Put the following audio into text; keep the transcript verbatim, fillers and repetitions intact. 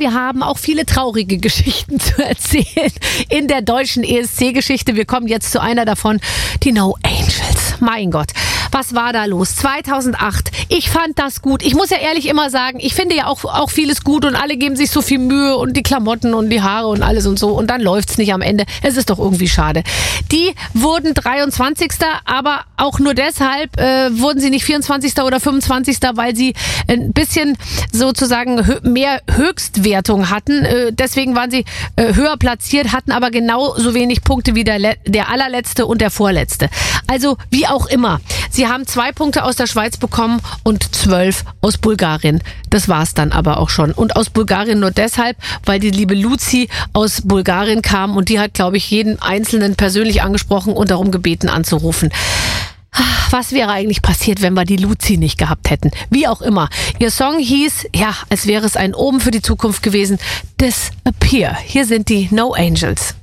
wir haben auch viele traurige Geschichten zu erzählen in der deutschen E S C-Geschichte. Wir kommen jetzt zu einer davon, die No Angels. Mein Gott, was war da los? zweitausendacht, ich fand das gut. Ich muss ja ehrlich immer sagen, ich finde ja auch, auch vieles gut und alle geben sich so viel Mühe und die Klamotten und die Haare und alles und so und dann läuft's nicht am Ende. Es ist doch irgendwie schade. Die wurden dreiundzwanzigster, aber auch nur deshalb äh, wurden sie nicht vierundzwanzigster oder fünfundzwanzigster, weil sie ein bisschen sozusagen hö- mehr Höchstwertung hatten. Äh, deswegen waren sie äh, höher platziert, hatten aber genauso wenig Punkte wie der, Le- der allerletzte und der vorletzte. Also wie auch immer. Sie haben zwei Punkte aus der Schweiz bekommen und zwölf aus Bulgarien. Das war's dann aber auch schon. Und aus Bulgarien nur deshalb, weil die liebe Luzi aus Bulgarien kam und die hat, glaube ich, jeden Einzelnen persönlich angesprochen und darum gebeten anzurufen. Was wäre eigentlich passiert, wenn wir die Luzi nicht gehabt hätten? Wie auch immer. Ihr Song hieß, ja, als wäre es ein Oben für die Zukunft gewesen, Disappear. Hier sind die No Angels.